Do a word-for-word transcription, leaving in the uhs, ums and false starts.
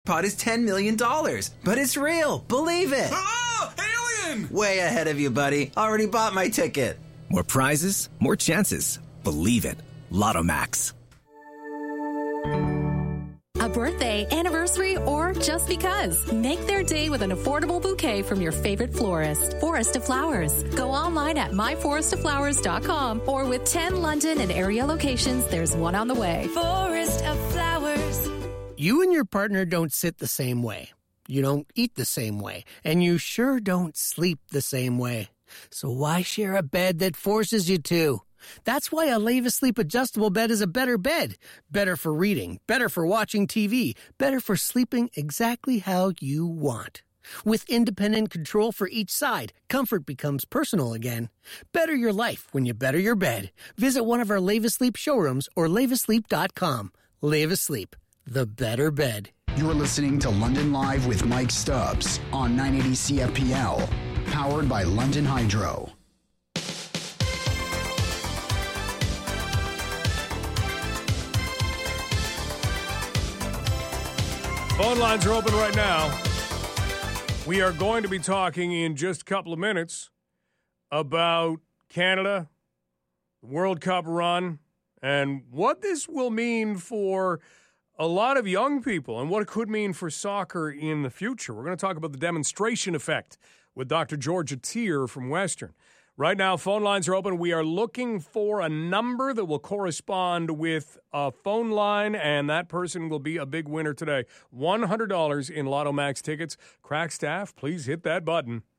Pot is ten million dollars, but it's real. Believe it. Ah, alien! Way ahead of you, buddy. Already bought my ticket. More prizes, more chances. Believe it. Lotto Max. A birthday, anniversary, or just because. Make their day with an affordable bouquet from your favorite florist. Forest of Flowers. Go online at my forest of flowers dot com or with ten London and area locations, there's one on the way. Forest of Flowers. You and your partner don't sit the same way. You don't eat the same way. And you sure don't sleep the same way. So why share a bed that forces you to? That's why a Leva Sleep adjustable bed is a better bed. Better for reading, better for watching T V, better for sleeping exactly how you want. With independent control for each side, comfort becomes personal again. Better your life when you better your bed. Visit one of our Leva Sleep showrooms or leva sleep dot com. Leva Sleep, the better bed. You're listening to London Live with Mike Stubbs on nine eighty C F P L, powered by London Hydro. Phone lines are open right now. We are going to be talking in just a couple of minutes about Canada, World Cup run, and what this will mean for a lot of young people and what it could mean for soccer in the future. We're going to talk about the demonstration effect with Doctor Georgia Tier from Western. Right now, phone lines are open. We are looking for a number that will correspond with a phone line, and that person will be a big winner today. one hundred dollars in Lotto Max tickets. Crack staff, please hit that button.